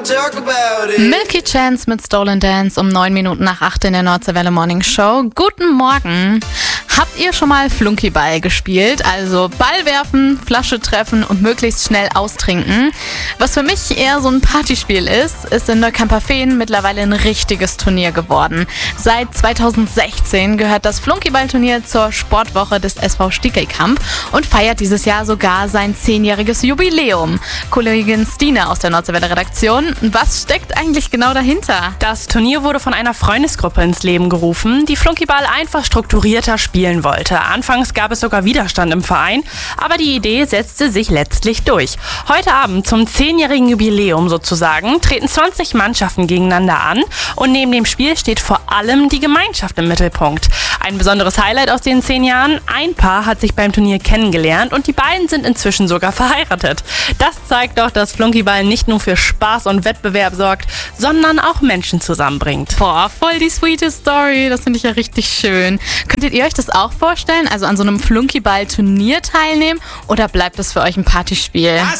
talk about it. Milky Chance mit Stolen Dance um 9 Minuten nach 8 in der Nordseewelle Morning Show. Guten Morgen. Habt ihr schon mal Flunkyball gespielt? Also Ball werfen, Flasche treffen und möglichst schnell austrinken. Was für mich eher so ein Partyspiel ist in Neukamperfehn mittlerweile ein richtiges Turnier geworden. Seit 2016 gehört das Flunkyball-Turnier zur Sportwoche des SV Stiekelkamp und feiert dieses Jahr sogar sein 10-jähriges Jubiläum. Kollegin Stine aus der Nordseewelle-Redaktion, was steckt eigentlich genau dahinter? Das Turnier wurde von einer Freundesgruppe ins Leben gerufen, die Flunkyball einfach strukturierter spielen wollte. Anfangs gab es sogar Widerstand im Verein, aber die Idee setzte sich letztlich durch. Heute Abend zum 10-jährigen Jubiläum sozusagen treten 20 Mannschaften gegeneinander an und neben dem Spiel steht vor allem die Gemeinschaft im Mittelpunkt. Ein besonderes Highlight aus den 10 Jahren: ein Paar hat sich beim Turnier kennengelernt und die beiden sind inzwischen sogar verheiratet. Das zeigt doch, dass Flunkyball nicht nur für Spaß und Wettbewerb sorgt, sondern auch Menschen zusammenbringt. Boah, voll die sweete Story. Das finde ich ja richtig schön. Könntet ihr euch das auch vorstellen? Also an so einem Flunkyball-Turnier teilnehmen? Oder bleibt das für euch ein Partyspiel?